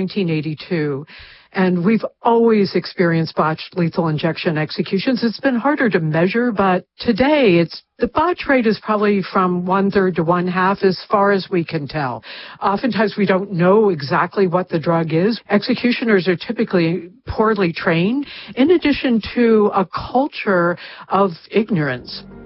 1982. And we've always experienced botched lethal injection executions. It's been harder to measure, but today the botch rate is probably from 1/3 to 1/2 as far as we can tell. Oftentimes we don't know exactly what the drug is. Executioners are typically poorly trained, in addition to a culture of ignorance.